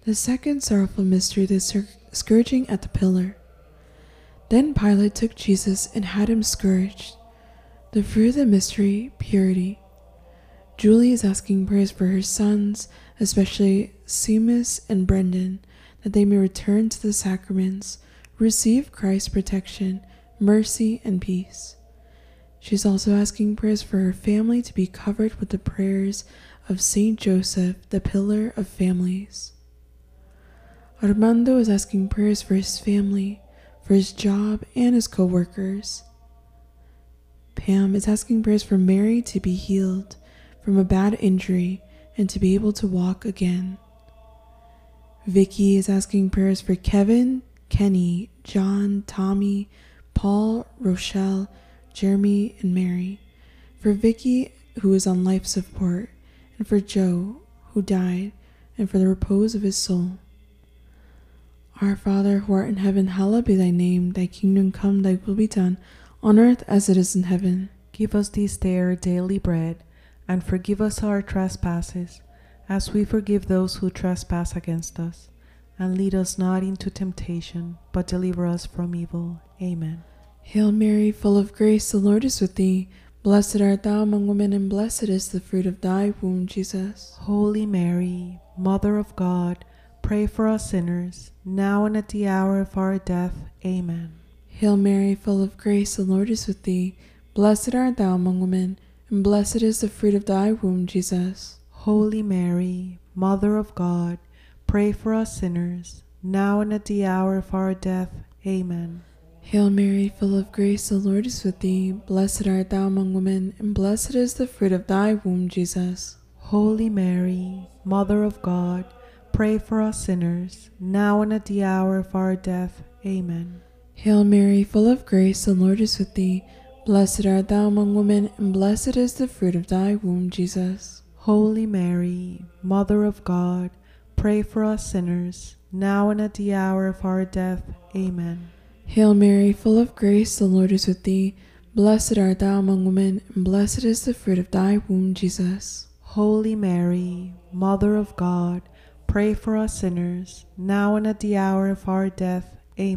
The second sorrowful mystery, the scourging at the pillar. Then Pilate took Jesus and had him scourged. The fruit of the mystery, purity. Julie is asking prayers for her sons, especially Seamus and Brendan, that they may return to the sacraments, receive Christ's protection, mercy, and peace. She's also asking prayers for her family to be covered with the prayers of Saint Joseph, the pillar of families. Armando is asking prayers for his family, for his job, and his co-workers. Pam is asking prayers for Mary to be healed from a bad injury and to be able to walk again. Vicky is asking prayers for Kevin, Kenny, John, Tommy, Paul, Rochelle, Jeremy, and Mary. For Vicky, who is on life support, and for Joe, who died, and for the repose of his soul. Our Father, who art in heaven, hallowed be thy name. Thy kingdom come, thy will be done, on earth as it is in heaven. Give us this day our daily bread, and forgive us our trespasses, as we forgive those who trespass against us. And lead us not into temptation, but deliver us from evil. Amen. Hail Mary, full of grace, the Lord is with thee. Blessed art thou among women, and blessed is the fruit of thy womb, Jesus. Holy Mary, Mother of God, pray for us sinners, now and at the hour of our death. Amen. Hail Mary, full of grace, the Lord is with thee. Blessed art thou among women, and blessed is the fruit of thy womb, Jesus. Holy Mary, Mother of God, pray for us sinners, now and at the hour of our death. Amen. Hail Mary, full of grace, the Lord is with thee. Blessed art thou among women, and blessed is the fruit of thy womb, Jesus. Holy Mary, Mother of God, pray for us sinners, now and at the hour of our death. Amen. Hail Mary, full of grace, the Lord is with thee. Blessed art thou among women, and blessed is the fruit of thy womb, Jesus. Holy Mary, Mother of God, pray for us sinners, now and at the hour of our death. Amen. Hail Mary, full of grace, the Lord is with thee. Blessed art thou among women, and blessed is the fruit of thy womb, Jesus. Holy Mary, Mother of God, pray for us sinners, now and at the hour of our death.